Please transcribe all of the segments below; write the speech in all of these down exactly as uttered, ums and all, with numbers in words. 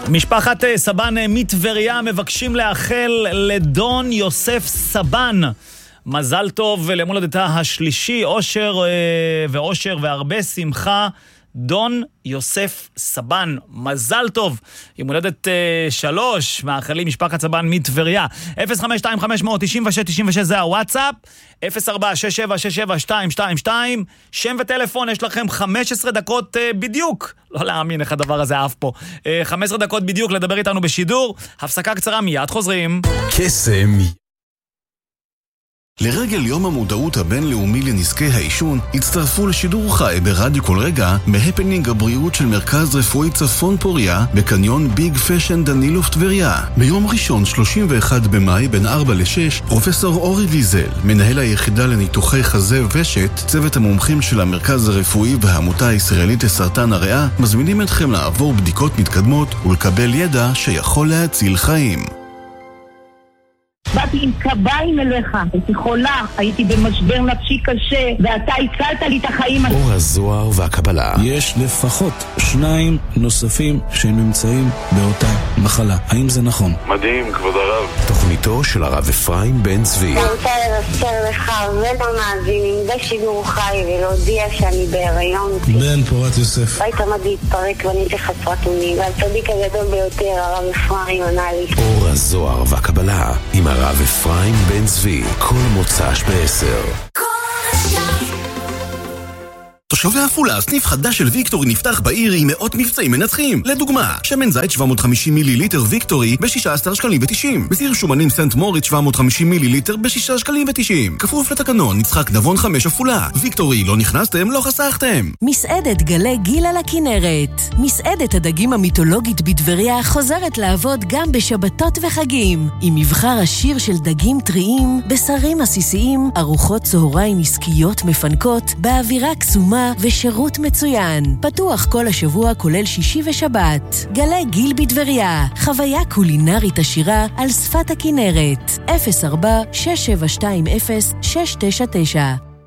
משפחת סבן מטבריה מבקשים לאחל לדון יוסף סבן מזל טוב למולדתה השלישי, אושר ואושר והרבה שמחה. דון יוסף סבן, מזל טוב, עם הולדת uh, שלוש, מאחלים משפחת סבן מטבריה. אפס חמש שתיים חמש תשע שש תשע שש זה הוואטסאפ, אפס ארבע שש שבע שש שבע שתיים שתיים שתיים, שם וטלפון, יש לכם חמש עשרה דקות uh, בדיוק, לא להאמין איך הדבר הזה אף פה, uh, חמש עשרה דקות בדיוק לדבר איתנו בשידור, הפסקה קצרה, מיד חוזרים. קסם. לרגל יום המודעות הבינלאומי לנזקי העישון, הצטרפו לשידור חי ברדיו כל רגע בהפנינג הבריאות של מרכז רפואי צפון פוריה בקניון ביג פשן דנילוף טבריה. ביום ראשון שלושים ואחד במאי בין ארבע לשש, פרופסור אורי ויזל, מנהל היחידה לניתוחי חזה ושת, צוות המומחים של המרכז הרפואי והעמותה הישראלית לסרטן הריאה, מזמינים אתכם לעבור בדיקות מתקדמות ולקבל ידע שיכול להציל חיים. באתי עם קביים אליך, הייתי חולה, הייתי במשבר נפשי קשה, ואתה הצלת לי את החיים. אור הזוהר והקבלה. יש לפחות שניים נוספים שנמצאים באותה מחלה. האם זה נכון? מדהים, כבוד הרב. תוכניתו של הרב אפרים בן צבי. אני רוצה לבשר לך ולמאזינים בשידור חי ולהודיע שאני בהיריון. בן פורת יוסף. בית עמד להתפרק ואני הייתי חסרת אונים, והצדיק הגדול ביותר, הרב אפרים, ענה לי. אור הזוהר והקבלה עם הרב אפרים בן צבי, כל מוצ"ש בעשר. תושבי עפולה, סניף חדש של ויקטורי נפתח בעיר עם מאות מבצעים מנצחים. לדוגמה, שמן זית שבע מאות וחמישים מיליליטר ויקטורי ב-שישה עשר שקלים ותשעים. בסיר שומנים סנט מוריץ שבע מאות וחמישים מיליליטר ב-שישה שקלים ותשעים. כפוף לתקנון, נצחק נבון חמש עפולה. ויקטורי, לא נכנסתם, לא חסכתם. מסעדת גלי גיל על הכנרת. מסעדת הדגים המיתולוגית בטבריה חוזרת לעבוד גם בשבתות וחגים. עם מבחר עשיר של דגים טריים, בשרים עסיסיים, ארוחות צהריים עסקיות מפנקות, באווירה קסומה ושירות מצוין. פתוח כל השבוע כולל שישי ושבת. גלי גיל בטבריה, חוויה קולינרית עשירה על שפת הכנרת. אפס ארבע שש שבע שתיים אפס שש תשע תשע.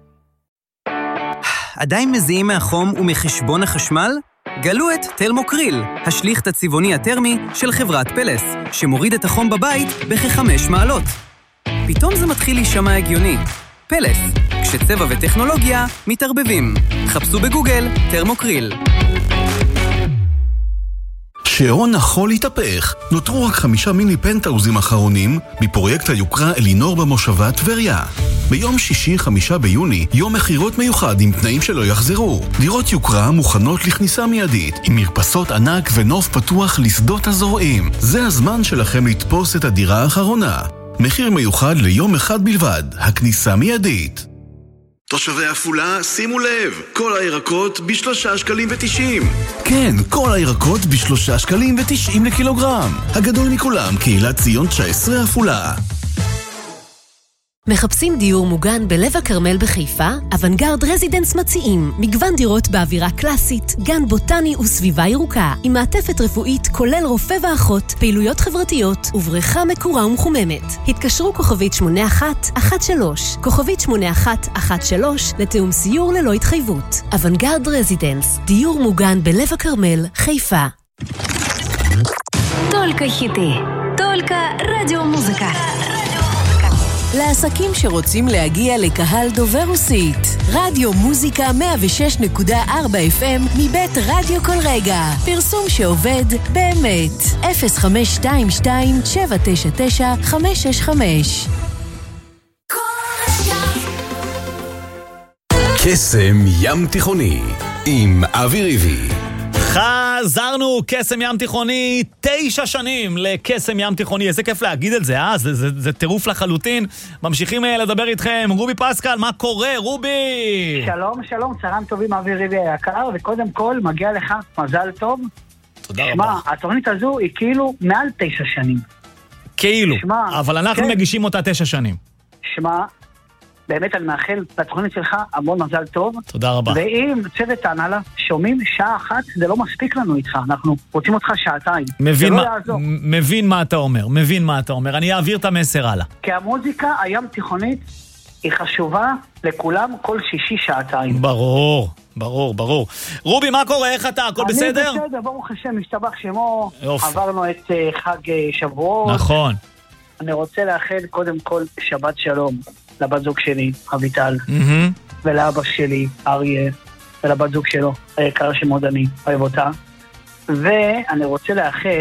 עדיין מזיעים מהחום ומחשבון החשמל? גלו את תרמוקריל, השליך הצבעוני הטרמי של חברת פלס, שמוריד את החום בבית בכ-חמש מעלות. פתאום זה מתחיל להישמע הגיוני. פלס, כשצבע וטכנולוגיה מתערבבים. חפשו בגוגל תרמוקריל. שעון החול התהפך. נותרו רק חמישה מיני פנטאוזים אחרונים בפרויקט היוקרה אלינור במושבה טבריה. ביום שישי חמישה ביוני, יום מחירות מיוחד עם תנאים שלא יחזרו. דירות יוקרה מוכנות לכניסה מיידית, עם מרפסות ענק ונוף פתוח לשדות הזורעים. זה הזמן שלכם לתפוס את הדירה האחרונה. מחיר מיוחד ליום אחד בלבד, הכניסה מיידית. תושבי עפולה, שימו לב, כל הירקות בשלושה שקלים ותשעים. כן, כל הירקות בשלושה שקלים ותשעים לקילוגרם. הגדול מכולם, קהילת ציון תשע עשרה עפולה. מחפשים דיור מוגן בלב הכרמל בחיפה? אוונגרד רזידנס מציעים מגוון דירות באווירה קלאסית, גן בוטני וסביבה ירוקה, עם מעטפת רפואית כולל רופא ואחות, פעילויות חברתיות ובריכה מקורה ומחוממת. התקשרו כוכבית שמונה אחת אחת שלוש, כוכבית שמונה אחת אחת שלוש לתאום סיור ללא התחייבות. אוונגרד רזידנס, דיור מוגן בלב הכרמל, חיפה. Только хиты, только радиомузыка. לעסקים שרוצים להגיע לקהל דובר רוסית, רדיו מוזיקה מאה ושש נקודה ארבע אף אם מבית רדיו כל רגע. פרסום שעובד באמת. אפס חמש שתיים שתיים שבע תשע תשע חמש שש חמש. קסם ים תיכוני עם אבי ריבי. חזרנו, קסם ים תיכוני, תשע שנים לקסם ים תיכוני, איזה כיף להגיד את זה, אה? זה, זה, זה טירוף לחלוטין. ממשיכים לדבר איתכם, רובי פסקל, מה קורה, רובי? שלום, שלום, צהריים טובים, אבי ריבי היקר, וקודם כל, מגיע לך מזל טוב. תודה שמה, רבה. שמה, התוכנית הזו היא כאילו מעל תשע שנים. כאילו, שמה, אבל אנחנו כן. מגישים אותה תשע שנים. שמה, באמת אני מאחל לתוכנית שלך המון מזל טוב. תודה רבה. ואם צוות ההנהלה שומעים שעה אחת, זה לא מספיק לנו איתך. אנחנו רוצים אותך שעתיים. מבין, לא מה, מבין מה אתה אומר, מבין מה אתה אומר. אני אעביר את המסר הלאה. כי המוזיקה הים תיכונית היא חשובה לכולם כל שישי שעתיים. ברור, ברור, ברור. רובי, מה קורה? איך אתה? הכל בסדר? אני בסדר, ברוך השם, משתבח שמו. יופי. עברנו את uh, חג uh, שבועות. נכון. אני רוצה לאחל קודם כל שבת שלום לבת זוג שלי, אביטל, Mm-hmm. ולאבא שלי, אריה, ולבת זוג שלו, היקר שמאוד אני אוהב אותה. ואני רוצה לאחל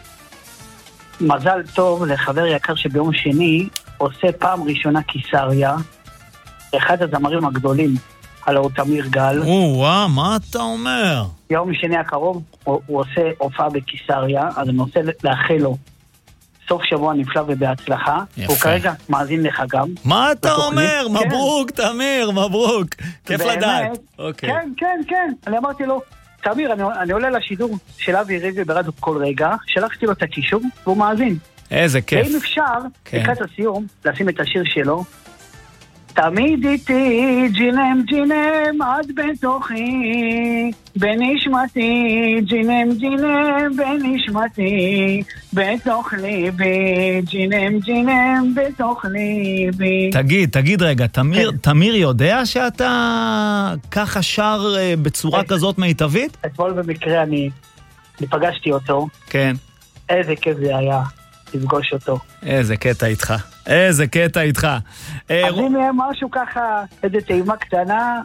מזל טוב לחבר יקר שביום שני עושה פעם ראשונה קיסריה, אחד הזמרים הגדולים, הלא תמיר גל. או, וואו, מה אתה אומר? יום שני הקרוב הוא, הוא עושה הופעה בקיסריה, אז אני רוצה לאחל לו סוף שבוע נפלא ובהצלחה. יפה. הוא כרגע מאזין לך גם. מה אתה בתוכנית. אומר? כן. מברוק, תמיר, מברוק. כיף באמת. לדעת. אוקיי. כן, כן, כן. אני אמרתי לו, תמיר, אני, אני עולה לשידור של אבי ריבי ברדיו כל רגע, שלחתי לו את הקישור, והוא מאזין. איזה כיף. ואם אפשר, כן. לקראת הסיום, לשים את השיר שלו, תמיד איתי ג'ינם ג'ינם עד בתוכי, בנשמתי ג'ינם ג'ינם בנשמתי, בתוך ליבי ג'ינם ג'ינם בתוך ליבי. תגיד, תגיד רגע, תמיר, כן. תמיר יודע שאתה ככה שר אה, בצורה כן. כזאת מיטבית? אתמול במקרה אני, אני פגשתי אותו, כן. איזה כיף זה היה לפגוש אותו. איזה קטע איתך. איזה קטע איתך. אה, אז ר- אם יהיה משהו ככה, איזה טעימה קטנה,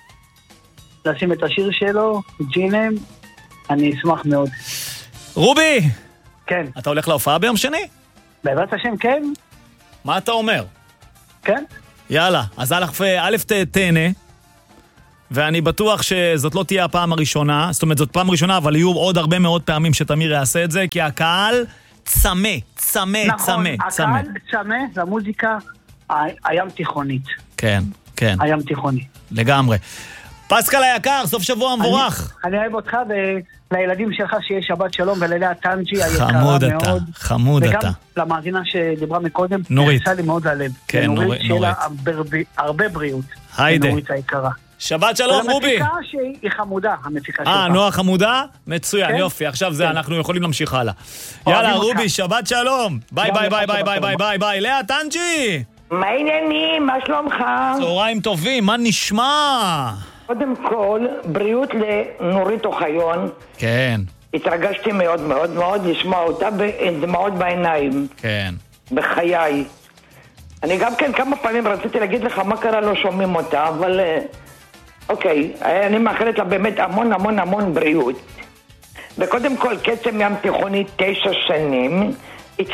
לשים את השיר שלו, ג'ינם, אני אשמח מאוד. רובי, כן, אתה הולך להופעה ביום שני? בעזרת השם, כן, מה אתה אומר? כן. יאללה, אז א', א', ת- תהנה, ואני בטוח שזאת לא תהיה הפעם הראשונה, זאת אומרת, זאת פעם ראשונה, אבל יהיו עוד הרבה מאוד פעמים שתמיר יעשה את זה, כי הקהל צמא, צמא, נכון, צמא, צמא. הקהל צמא למוזיקה ה- הים תיכונית. כן, כן, הים תיכוני. לגמרי. פסקל היקר, סוף שבוע מבורך. אני, אני אוהב אותך ולילדים שלך שיהיה שבת שלום, וללאה טנג'י היקרה חמוד מאוד. אתה, חמוד וגם אתה. למאזינה שדיברה מקודם, נורית. עשה לי מאוד הלב. כן, נורית, נורית. שיהיה לה נורית. הרבה, הרבה בריאות. היידה. נורית היקרה. שבת שלום, רובי. ולמפיקה שהיא חמודה, המפיקה שלך. אה, נועה חמודה? מצוין, כן. יופי, עכשיו זה, כן. אנחנו יכולים להמשיך הלאה. אוהבים יאללה, אותך. רובי, שבת שלום. ביי גם ביי לך ביי ביי שבת ביי שלום. ביי ביי ביי. לאה טנג'י! מה העניינים? מה שלומך? צהריים טובים, מה נשמע? קודם כל, בריאות לנורית אוחיון. כן, התרגשתי מאוד מאוד מאוד לשמוע אותה בדמעות בעיניים, כן. בחיי. אני גם כן כמה פעמים רציתי להגיד לך מה קרה, לא שומעים אותה, אבל אה, אוקיי, אני מאחלת לה באמת המון המון המון בריאות. וקודם כל, קצם ים תיכוני תשע שנים, איתך.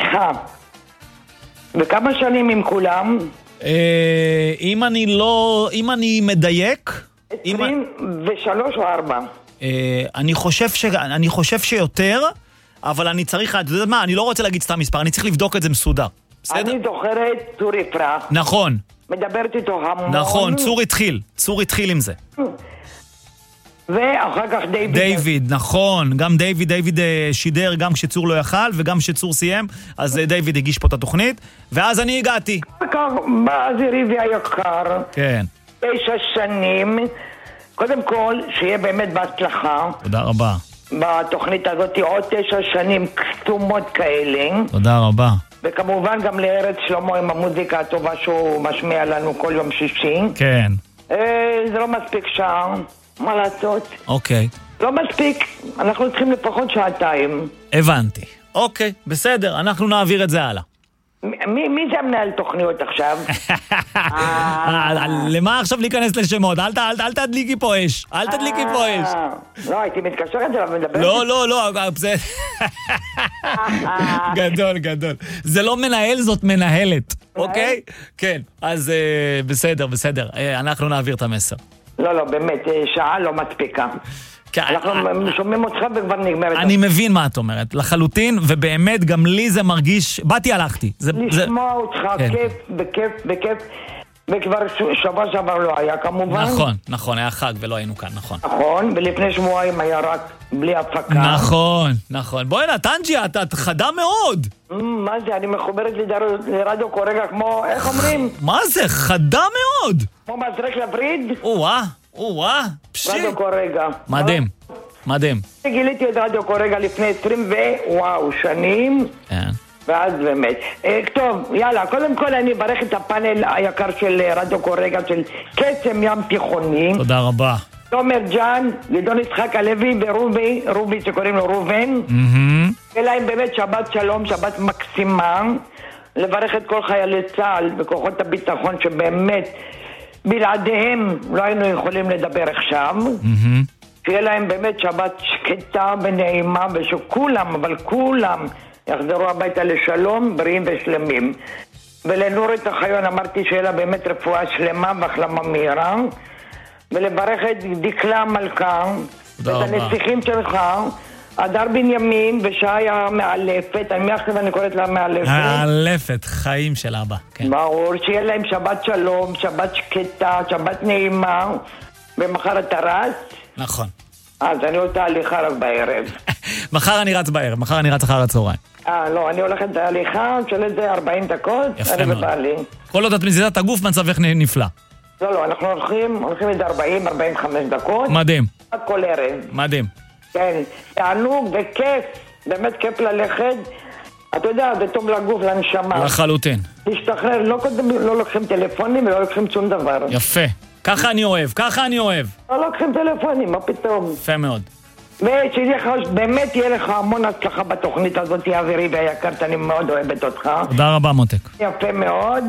וכמה שנים עם כולם? אה, אם אני לא, אם אני מדייק, אם- עשרים ושלוש או ארבע. אה, אני חושב ש... אני חושב שיותר, אבל אני צריך... אתה יודע מה, אני לא רוצה להגיד סתם מספר, אני צריך לבדוק את זה מסודר. בסדר? אני זוכרת צור יפרח. נכון, מדברת איתו המון. נכון, צור התחיל, צור התחיל עם זה. ואחר כך דיוויד. דיוויד, נכון, גם דיוויד, דיוויד אה, שידר גם כשצור לא יכל, וגם כשצור סיים, אז אה, דיוויד הגיש פה את התוכנית, ואז אני הגעתי. אחר כך בא זירי היקר, כן, תשע שנים. קודם כל, שיהיה באמת בהצלחה. תודה רבה. בתוכנית הזאת עוד תשע שנים כתומות כאלה. תודה רבה. וכמובן גם לארץ שלמה עם המוזיקה הטובה שהוא משמיע לנו כל יום שישי. כן, אה, זה לא מספיק שעה, מה לעשות? אוקיי, לא מספיק, אנחנו צריכים לפחות שעתיים. הבנתי. אוקיי, בסדר, אנחנו נעביר את זה הלאה. מי, מי זה המנהל תוכניות עכשיו? אה, למה עכשיו להיכנס לשמות? אל ת- אל ת- אל תדליקי פה אש. אל תדליקי פה אש. אה, לא, הייתי מתקשרת אליו ומדברת. לא, לא, לא, זה... גדול, גדול. זה לא מנהל, זאת מנהלת, אוקיי? כן, אז אה, בסדר, בסדר. אה, אנחנו נעביר את המסר. לא, לא, באמת, אה, שעה לא מספיקה. כן, אנחנו שומעים אותך וכבר נגמרת. אני מבין מה את אומרת, לחלוטין, ובאמת גם לי זה מרגיש... באתי, הלכתי. זה- זה- לשמוע אותך כן. כיף, בכיף, בכיף, וכבר ש- שבוע שעבר לא היה כמובן. נכון, נכון, היה חג ולא היינו כאן, נכון. נכון, ולפני שבועיים היה רק בלי הפקה. נכון, נכון. בואי נה, טנג'י, את את חדה מאוד. Mm, מה זה, אני מחוברת לדר- לרדיו קורגע כמו, איך אומרים? מה זה? חדה מאוד. כמו מזרק לווריד? או-אה, או-אה, פשי. רדיו קורגע. מדהים, מדהים. גיליתי את רדיו קורגע לפני עשרים ווואו שנים, כן. ואז באמת. אה, טוב, יאללה, קודם כל אני אברך את הפאנל היקר של רדיו קורגה של קסם ים תיכוני. תודה רבה. תומר ג'אן, גדעון יצחק הלוי ורובי, רובי שקוראים לו ראובן. ולהם באמת שבת שלום, שבת מקסימה. לברך את כל חיילי צה"ל וכוחות הביטחון שבאמת בלעדיהם לא היינו יכולים לדבר עכשיו. שיהיה להם באמת שבת שקטה ונעימה ושכולם, אבל כולם יחזרו הביתה לשלום, בריאים ושלמים. ולנורית החיון אמרתי שיהיה לה באמת רפואה שלמה והחלמה מהירה. ולברך את דקלה המלכה, את הנסיכים שלך, אדר בנימין ושי המאלפת, אני מעכשיו אני קוראת לה מאלפת. מאלפת, חיים של אבא. כן. ברור, שיהיה להם שבת שלום, שבת שקטה, שבת נעימה, ומחר אתה רץ? נכון. אז אני עושה הליכה רק בערב. מחר אני רץ בערב, מחר אני רץ אחר הצהריים. אה, לא, אני הולכת להליכה של איזה ארבעים דקות. יפה מאוד. כל עוד את מזיזה את הגוף, מצבך נפלא. לא, לא, אנחנו הולכים, הולכים איזה ארבעים ארבעים וחמש דקות. מדהים. כל ערב. מדהים. כן, תענוג וכיף, באמת כיף ללכת. אתה יודע, זה טוב לגוף, לנשמה. לחלוטין. להשתחרר, לא קודם, לא לוקחים טלפונים ולא לוקחים שום דבר. יפה. ככה אני אוהב, ככה אני אוהב. לא לוקחים טלפונים, מה פתאום? יפה מאוד. ובאמת יהיה לך המון הצלחה בתוכנית הזאת, אווירי והיקר, אני מאוד אוהבת אותך. תודה רבה, מותק. יפה מאוד.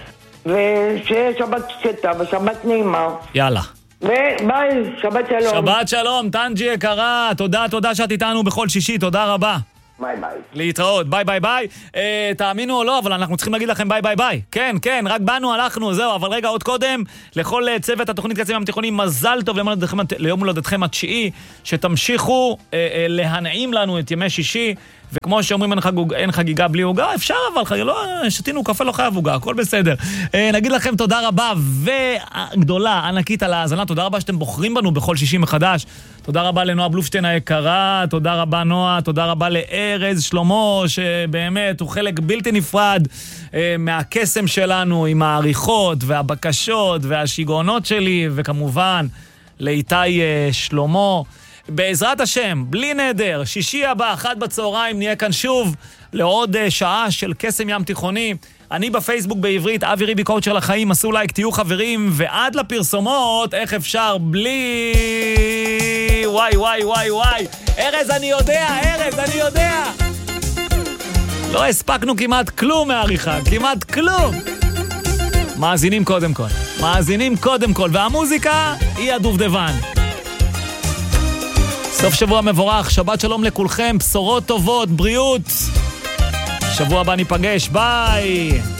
ושיהיה שבת שקטה ושבת נעימה. יאללה. וביי, שבת שלום. שבת שלום, טנג'י יקרה, תודה, תודה שאת איתנו בכל שישי, תודה רבה. ביי ביי. להתראות, ביי ביי ביי. אה, תאמינו או לא, אבל אנחנו צריכים להגיד לכם ביי ביי ביי. כן, כן, רק באנו, הלכנו, זהו, אבל רגע, עוד קודם, לכל צוות התוכנית קסם ים תיכוני, מזל טוב ליום הולדתכם התשיעי, שתמשיכו אה, אה, להנעים לנו את ימי שישי, וכמו שאומרים אין, חגוג, אין חגיגה בלי הוגה, אפשר אבל, לא, שתינו קפה לא חייב הוגה, הכל בסדר. אה, נגיד לכם תודה רבה, וגדולה, ענקית על ההאזנה, תודה רבה שאתם בוחרים בנו בכל שישי מחדש, תודה רבה לנועה בלופשטיין היקרה, תודה רבה נועה, תודה רבה לארז שלמה, שבאמת הוא חלק בלתי נפרד אה, מהקסם שלנו, עם העריכות והבקשות והשיגעונות שלי, וכמובן לאיתי אה, שלמה, בעזרת השם, בלי נדר, שישי הבא, אחת בצהריים, נהיה כאן שוב לעוד uh, שעה של קסם ים תיכוני. אני בפייסבוק בעברית, אבי ריבי קואוצ'ר לחיים, עשו לייק, תהיו חברים, ועד לפרסומות, איך אפשר בלי... וואי, וואי, וואי, וואי. ארז, אני יודע, ארז, אני יודע. לא הספקנו כמעט כלום מעריכה, כמעט כלום. מאזינים קודם כל, מאזינים קודם כל, והמוזיקה היא הדובדבן. סוף שבוע מבורך, שבת שלום לכולכם, בשורות טובות, בריאות. שבוע הבא ניפגש, ביי.